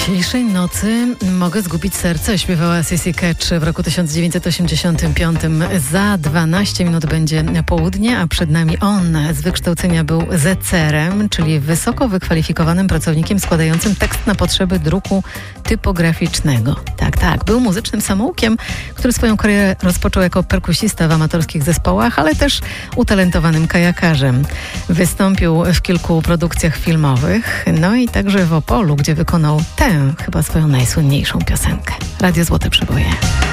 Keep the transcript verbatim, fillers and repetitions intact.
Dzisiejszej nocy mogę zgubić serce, śpiewała Sissy Catch w roku tysiąc dziewięćset osiemdziesiątym piątym. Za dwanaście minut będzie południe, a przed nami on. Z wykształcenia był zecerem, czyli wysoko wykwalifikowanym pracownikiem składającym tekst na potrzeby druku typograficznego. Tak, tak. Był muzycznym samoukiem, który swoją karierę rozpoczął jako perkusista w amatorskich zespołach, ale też utalentowanym kajakarzem. Wystąpił w kilku produkcjach filmowych, no i także w Opolu, gdzie wykonał tę chyba swoją najsłynniejszą piosenkę. Radio Złote Przeboje.